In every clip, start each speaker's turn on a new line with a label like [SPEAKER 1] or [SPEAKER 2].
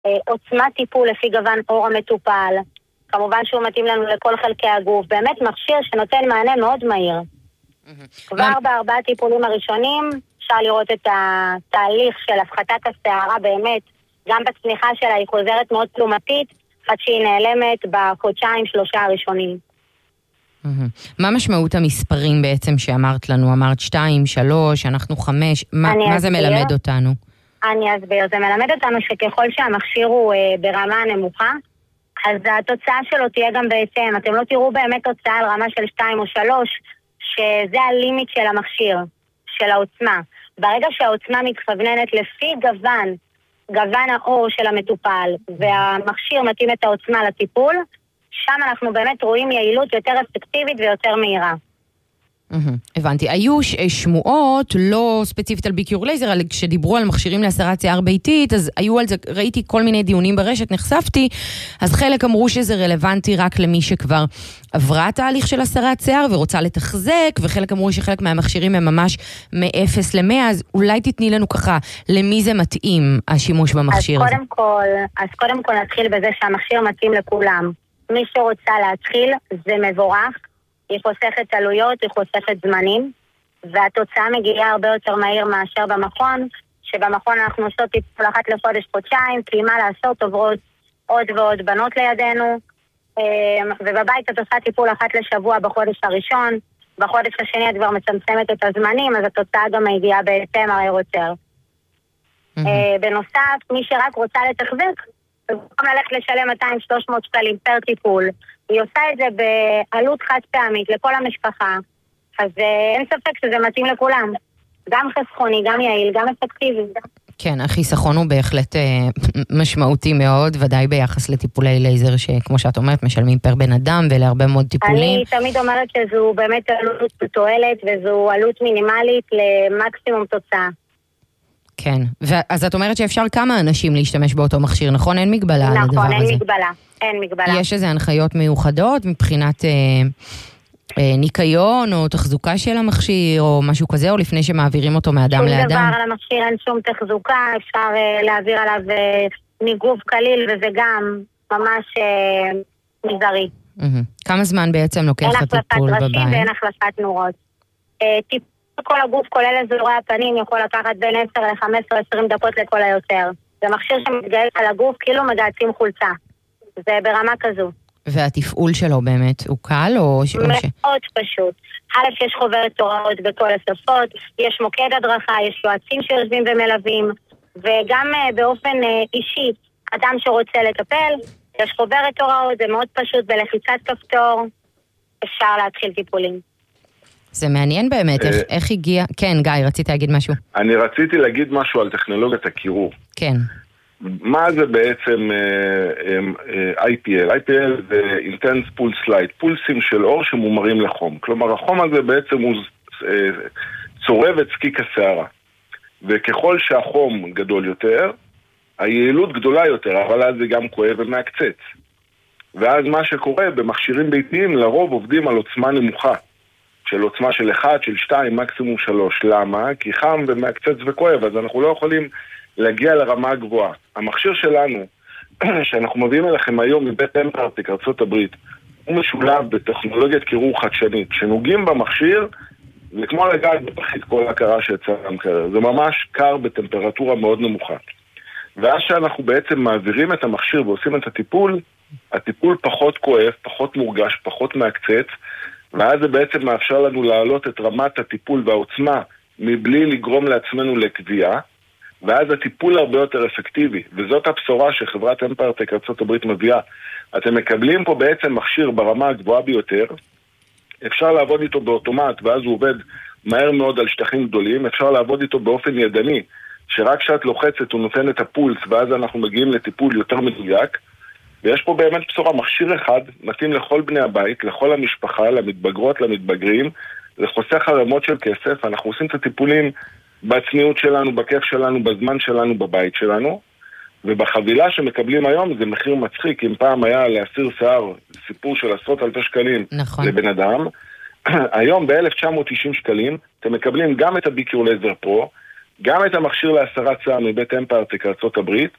[SPEAKER 1] עוצמת טיפול לפי גוון עור המטופל, כמובן שהוא מתאים לנו לכל חלקי הגוף, באמת מכשיר שנותן מענה מאוד מהיר. כבר בארבעה טיפולים הראשונים אפשר לראות את התהליך של הפחתת השערה באמת, גם בצניחה שלה היא חוזרת מאוד תלומתית, עד שהיא נעלמת בחודשיים שלושה הראשונים.
[SPEAKER 2] מה משמעות המספרים בעצם שאמרת לנו? אמרת 2, 3, אנחנו 5, מה זה מלמד אותנו?
[SPEAKER 1] אני אסביר, זה מלמד אותנו שככל שהמכשיר הוא ברמה נמוכה, אז התוצאה שלו תהיה גם בהתאם. אתם לא תראו באמת תוצאה על רמה של 2 או 3, שזה הלימיט של המכשיר, של העוצמה. ברגע שהעוצמה מתכווננת לפי גוון העור של המטופל, והמכשיר מתאים את העוצמה לטיפול, שם אנחנו באמת רואים יעילות יותר אפקטיבית ויותר מהירה.
[SPEAKER 2] הבנתי. היו שמועות, לא ספציפית על ביקיור לייזר, אבל כשדיברו על מכשירים להסרת שיער ביתית, אז היו על זה, ראיתי כל מיני דיונים ברשת, נחשפתי, אז חלק אמרו שזה רלוונטי רק למי שכבר עברה תהליך של הסרת שיער ורוצה לתחזק, וחלק אמרו שחלק מהמכשירים הם ממש מ-0 ל-100, אז אולי תתני לנו ככה, למי זה מתאים השימוש במכשיר הזה?
[SPEAKER 1] אז קודם כל נתחיל בזה שהמכשיר מתאים לכולם. מי שרוצה להתחיל זה מבורך, היא חוסכת עלויות, היא חוסכת זמנים, והתוצאה מגיעה הרבה יותר מהיר מאשר במכון, שבמכון אנחנו עושות טיפול אחת לחודש חודשיים, כי מה לעשות, עוברות עוד ועוד בנות לידינו, ובבית את עושה טיפול אחת לשבוע בחודש הראשון, בחודש השני את כבר מצמצמת את הזמנים, אז התוצאה גם מגיעה בהתאם הרי יותר. בנוסף, מי שרק רוצה לתחזק, במקום ללכת לשלם 200-300 שקלים פר טיפול, היא עושה את זה בעלות חד פעמית לכל המשפחה, אז אין ספק שזה מתאים לכולם. גם חסכוני, גם יעיל, גם אפקטיבי.
[SPEAKER 2] כן, החיסכון הוא בהחלט משמעותי מאוד, ודאי ביחס לטיפולי לייזר, שכמו שאת אומרת, משלמים פר בן אדם ולהרבה מאוד טיפולים.
[SPEAKER 1] אני תמיד אומרת שזו באמת עלות תועלת, וזו עלות מינימלית למקסימום תוצאה.
[SPEAKER 2] כן, אז את אומרת שאפשר כמה אנשים להשתמש באותו מכשיר, נכון? אין מגבלה על הדבר הזה.
[SPEAKER 1] נכון, אין מגבלה.
[SPEAKER 2] יש איזה הנחיות מיוחדות מבחינת ניקיון או תחזוקה של המכשיר או משהו כזה, או לפני שמעבירים אותו מאדם לאדם?
[SPEAKER 1] שום דבר על המכשיר, אין שום תחזוקה, אפשר להעביר עליו ניגוב קליל, וזה גם ממש מזערי.
[SPEAKER 2] כמה זמן בעצם לוקח הטיפול בבית?
[SPEAKER 1] אין החלפת ראשים ואין החלפת נורות. טיפול כל הגוף, כולל אזורי הפנים, יכול לקחת בין 10 ל-15-20 דקות לכל היותר. זה מכשיר שמתגייס על הגוף, כאילו מגעצים חולצה. זה ברמה כזו.
[SPEAKER 2] והתפעול שלו באמת הוא קל או
[SPEAKER 1] מאוד פשוט. א', יש חוברת הוראות בכל השפות, יש מוקד הדרכה, יש יועצים שיושבים ומלווים, וגם באופן אישי, אדם שרוצה לטפל, יש חוברת הוראות, זה מאוד פשוט, בלחיצת כפתור, אפשר להתחיל טיפולים.
[SPEAKER 2] זה מעניין באמת, איך הגיע... כן, גיא, רצית להגיד משהו?
[SPEAKER 3] אני רציתי להגיד משהו על טכנולוגיית הקירור.
[SPEAKER 2] כן.
[SPEAKER 3] מה זה בעצם IPL? IPL זה Intense Pulse Light, פולסים של אור שמומרים לחום. כלומר, החום הזה בעצם הוא צורב את זקיק השערה. וככל שהחום גדול יותר, היעילות גדולה יותר, אבל אז זה גם כואב ומעקצץ. ואז מה שקורה במכשירים ביתיים, לרוב עובדים על עוצמה נמוכה. של עוצמה של 1, של 2, מקסימום 3. למה? כי חם ומעקצץ וכואב, אז אנחנו לא יכולים להגיע לרמה הגבוהה. המכשיר שלנו, שאנחנו מביאים אליכם היום מבית אמפרטיק, ארצות הברית, הוא משולב בטכנולוגיית קירור חדשנית. כשנוגעים במכשיר, זה כמו לגעת בפחית כל הקרה שיצא למקרר. זה ממש קר בטמפרטורה מאוד נמוכה. ואז שאנחנו בעצם מעבירים את המכשיר ועושים את הטיפול פחות כואב, פחות מורגש, פחות מעקצץ, ואז זה בעצם מאפשר לנו להעלות את רמת הטיפול והעוצמה מבלי לגרום לעצמנו לקביעה, ואז הטיפול הרבה יותר אפקטיבי, וזאת הבשורה שחברת אמפרטק ארצות הברית מביאה. אתם מקבלים פה בעצם מכשיר ברמה הגבוהה ביותר, אפשר לעבוד איתו באוטומט, ואז הוא עובד מהר מאוד על שטחים גדולים, אפשר לעבוד איתו באופן ידני, שרק כשאת לוחצת הוא נותן את הפולס, ואז אנחנו מגיעים לטיפול יותר מדויק, ויש פה באמת בשורה, מכשיר אחד, מתאים לכל בני הבית, לכל המשפחה, למתבגרות, למתבגרים, זה חוסך הרמות של כסף, אנחנו עושים את הטיפולים בצניעות שלנו, בכיף שלנו, בזמן שלנו, בבית שלנו, ובחבילה שמקבלים היום זה מחיר מצחיק, אם פעם היה להסיר שיער, סיפור של עשרות אלפי שקלים
[SPEAKER 2] נכון.
[SPEAKER 3] לבן אדם, היום ב-1990 שקלים, אתם מקבלים גם את הביקיור לייזר פרו, גם את המכשיר להסרת שיער מבית אמפרטיק ארצות הברית,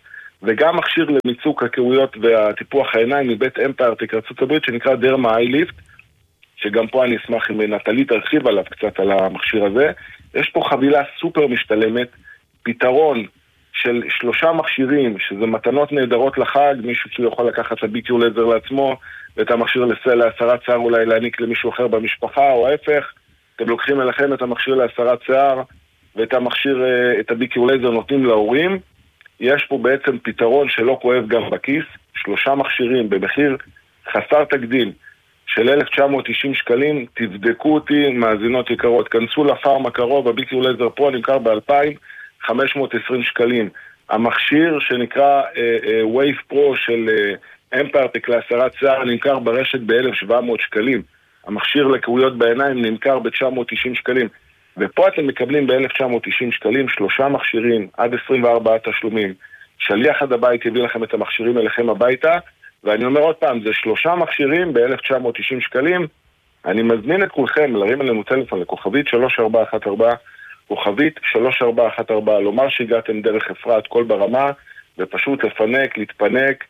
[SPEAKER 3] וגם מכשיר למיצוק הכאויות והטיפוח העיניים מבית אמפייר ארצות הברית שנקרא דרמה איי-ליפט, שגם פה אני אשמח אם נטלי תרחיב עליו קצת על המכשיר הזה. יש פה חבילה סופר משתלמת, פתרון של 3 מכשירים, שזה מתנות נהדרות לחג, מישהו שיכול לקחת את הביקיור לייזר לעצמו, ואת המכשיר להסרת שיער אולי להעניק למישהו אחר במשפחה, או ההפך. אתם לוקחים אליכם את המכשיר להסרת שיער, ואת המכשיר, את הביקיור לייזר נותנים להורים. יש פה בעצם פתרון שלא כואב גם בכיס, 3 מכשירים במחיר חסר תקדים של 1,990 שקלים, תבדקו אותי, מאזינות יקרות, כנסו לפארם הקרוב, הביקיור לייזר פרו נמכר ב-2,520 שקלים. המכשיר שנקרא וייב פרו של אמפרטיק להסרת שיער נמכר ברשת ב-1,700 שקלים. המכשיר לכאויות בעיניים נמכר ב-990 שקלים. ופה אתם מקבלים ב-1,990 שקלים 3 מכשירים עד 24 תשלומים. שליח עד הבית יביא לכם את המכשירים אליכם הביתה, ואני אומר עוד פעם, זה 3 מכשירים ב-1,990 שקלים. אני מזמין את כולכם להרים אלינו טלפון לכוכבית 3414, כוכבית 3414, לומר שהגעתם דרך אפרת, כל ברמה, ופשוט לפנק, להתפנק,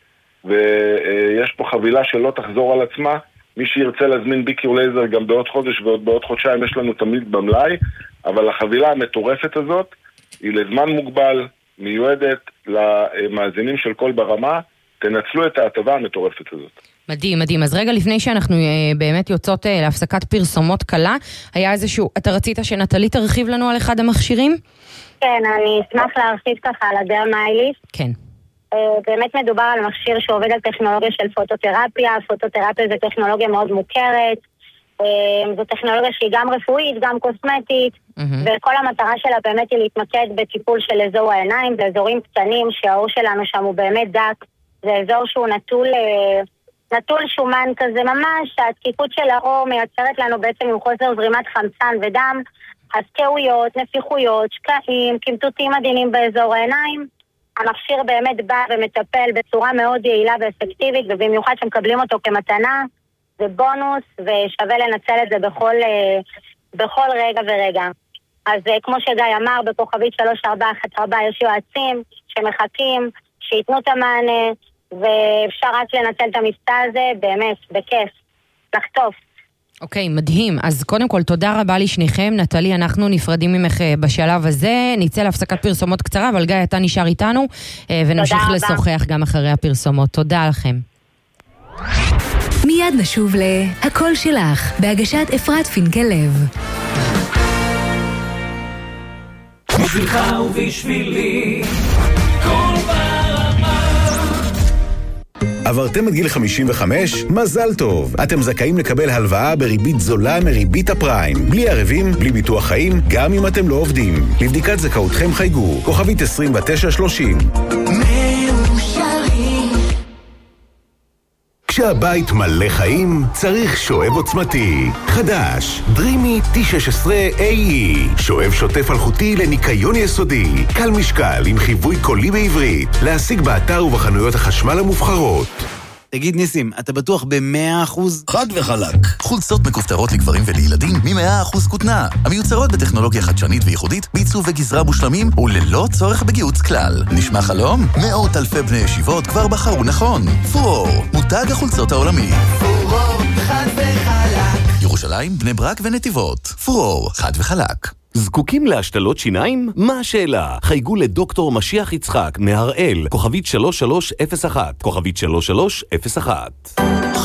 [SPEAKER 3] ויש פה חבילה שלא תחזור על עצמה. מי שירצה להזמין ביקיור לייזר גם בעוד חודש ועוד בעוד חודשיים יש לנו תמיד במלאי, אבל החבילה המטורפת הזאת היא לזמן מוגבל, מיועדת למאזינים של כל ברמה, תנצלו את ההטבה המטורפת הזאת.
[SPEAKER 2] מדהים, מדהים. אז רגע לפני שאנחנו באמת יוצאות להפסקת פרסומות קלה, היה איזשהו, אתה רצית שנטלי תרחיב לנו על אחד המכשירים?
[SPEAKER 1] כן, אני אשמח להרחיב ככה על הדרמה איי-ליפט.
[SPEAKER 2] כן.
[SPEAKER 1] באמת מדובר על מכשיר שעובד על טכנולוגיה של פוטותרפיה. פוטותרפיה זה טכנולוגיה מאוד מוכרת. זו טכנולוגיה שהיא גם רפואית, גם קוסמטית, וכל המטרה שלה באמת היא להתמקד בטיפול של אזור העיניים, באזורים קטנים שהאור שלנו שם הוא באמת דק. זה אזור שהוא נטול שומן כזה ממש, התקיפות של האור מייצרת לנו בעצם עם חוסר זרימת חמצן ודם, אז כאויות, נפיחויות, שקעים, קמטוטים עדינים באזור העיניים. המכשיר באמת בא ומטפל בצורה מאוד יעילה ואפקטיבית, ובמיוחד שמקבלים אותו כמתנה, זה בונוס, ושווה לנצל את זה בכל רגע ורגע. אז כמו שגיא אמר, בכוכבית 3414 יש יועצים שמחכים, שיתנו את המענה, ואפשר רק לנצל את המבצע הזה, באמת, בכיף, לחטוף.
[SPEAKER 2] אוקיי, מדהים. אז קודם כל, תודה רבה לשניכם. נטלי, אנחנו נפרדים ממך בשלב הזה. נצא להפסקת פרסומות קצרה, אבל גיא, אתה נשאר איתנו, ונמשיך לשוחח גם אחרי הפרסומות. תודה לכם.
[SPEAKER 4] מיד נשוב להכל שלך, בהגשת אפרת פינקל-לב.
[SPEAKER 5] בשבילך ובשבילי, כל ברמה.
[SPEAKER 6] עברתם את גיל 55? מזל טוב! אתם זכאים לקבל הלוואה בריבית זולה מריבית הפריים. בלי ערבים, בלי ביטוח חיים, גם אם אתם לא עובדים. לבדיקת זכאותכם חייגו, כוכבית 2930. כשהבית מלא חיים, צריך שואב עוצמתי. חדש, דרימי T16AE. שואב שוטף אלחוטי לניקיון יסודי. קל משקל עם חיווי קולי בעברית. להשיג באתר ובחנויות החשמל המובחרות.
[SPEAKER 7] תגיד ניסים, אתה בטוח ב100%?
[SPEAKER 8] חד וחלק. חולצות מכופתרות לגברים ולילדים מ100% כותנה. המיוצרות בטכנולוגיה חדשנית וייחודית, בעיצוב וגזרה מושלמים וללא צורך בגיוץ כלל. נשמע חלום? מאות אלפי בני ישיבות כבר בחרו נכון. פורור, מותג החולצות העולמי.
[SPEAKER 5] פורור, חד וחלק.
[SPEAKER 8] ירושלים, בני ברק ונתיבות. פורור, חד וחלק.
[SPEAKER 9] זקוקים להשתלות שיניים? מה השאלה? חייגו לדוקטור משיח יצחק מהראל, כוכבית 3301, כוכבית 3301.